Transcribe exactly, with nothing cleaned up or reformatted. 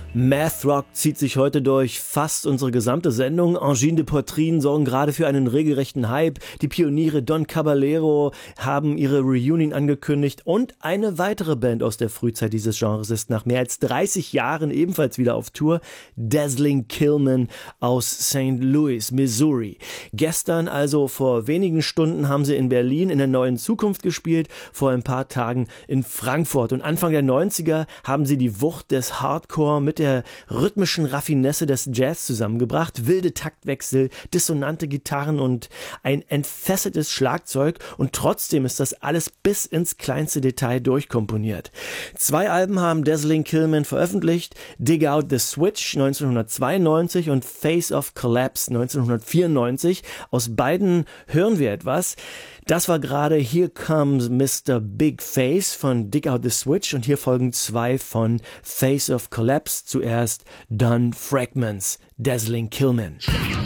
Math Rock zieht sich heute durch fast unsere gesamte Sendung. Angine de Poitrine sorgen gerade für einen regelrechten Hype. Die Pioniere Don Caballero haben ihre Reunion angekündigt und eine weitere Band aus der Frühzeit dieses Genres ist nach mehr als dreißig Jahren ebenfalls wieder auf Tour. Dazzling Killmen aus Saint Louis, Missouri. Gestern, also vor wenigen Stunden, haben sie in Berlin in der Neuen Zukunft gespielt, vor ein paar Tagen in Frankfurt. Und Anfang der neunziger haben sie die Wucht des Hardcore mit der rhythmischen Raffinesse des Jazz zusammengebracht, wilde Taktwechsel, dissonante Gitarren und ein entfesseltes Schlagzeug, und trotzdem ist das alles bis ins kleinste Detail durchkomponiert. Zwei Alben haben Dazzling Killmen veröffentlicht, Dig Out the Switch neunzehnhundertzweiundneunzig und Face of Collapse neunzehnhundertvierundneunzig. Aus beiden hören wir etwas. Das war gerade Here Comes Mister Big Face von Dig Out the Switch und hier folgen zwei von Face of Collapse. Zuerst Done Fragments, Dazzling Killmen.